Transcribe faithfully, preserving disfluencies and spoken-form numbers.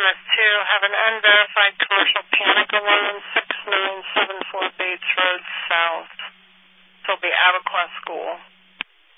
address two, have an unverified commercial panic alarm, six nine seven four Bates Road South. So it'll be Abercross School.